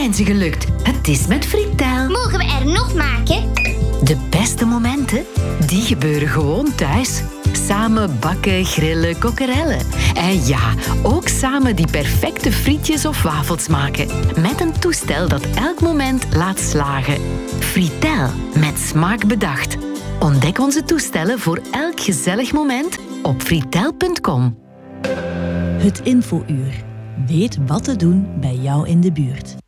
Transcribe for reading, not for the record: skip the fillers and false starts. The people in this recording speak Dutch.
zijn ze gelukt. Het is met Fritel. Mogen we er nog maken? De beste momenten, die gebeuren gewoon thuis. Samen bakken, grillen, kokkerellen. En ja, ook samen die perfecte frietjes of wafels maken. Met een toestel dat elk moment laat slagen. Fritel, met smaak bedacht. Ontdek onze toestellen voor elk gezellig moment op fritel.com. Het infouur. Weet wat te doen bij jou in de buurt.